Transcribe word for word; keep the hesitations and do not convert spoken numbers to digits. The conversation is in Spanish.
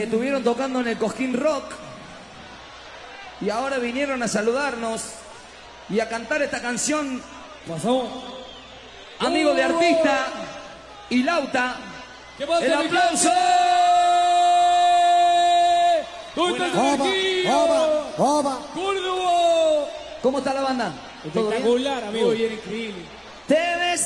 estuvieron tocando en el Cosquín Rock y ahora vinieron a saludarnos y a cantar esta canción. Pasó. Amigo de artista y Lauta. ¿Qué pasa, el aplauso. ¿Dónde está Oba, Sergio? oba, oba. ¡Córdoba! ¿Cómo está la banda? ¿Todo bien? Espectacular, amigo. Muy bien, increíble. Te ves